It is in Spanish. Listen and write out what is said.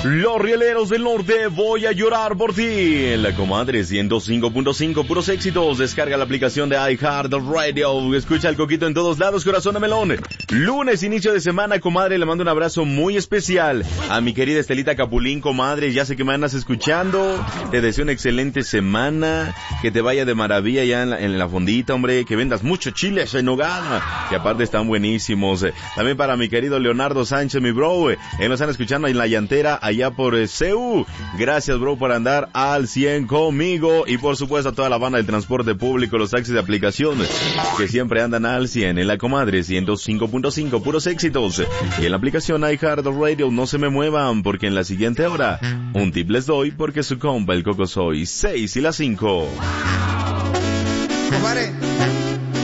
Los rieleros del norte, voy a llorar por ti. La comadre 105.5, puros éxitos. Descarga la aplicación de iHeartRadio. Escucha el Coquito en todos lados, corazón de melón. Lunes, inicio de semana, comadre. Le mando un abrazo muy especial a mi querida Estelita Capulín, comadre. Ya sé que me andas escuchando. Te deseo una excelente semana. Que te vaya de maravilla ya en la fondita, hombre. Que vendas mucho chiles en nogada. Que aparte están buenísimos. También para mi querido Leonardo Sánchez, mi bro. Él nos están escuchando en la llantera allá por CEU. Gracias, bro, por andar al 100 conmigo. Y por supuesto a toda la banda del transporte público, los taxis de aplicación, que siempre andan al 100 en la comadre 105.5, puros éxitos. Y en la aplicación iHeartRadio, no se me muevan, porque en la siguiente hora, un tip les doy, porque su compa el Coco soy 6 y las 5. Compadre,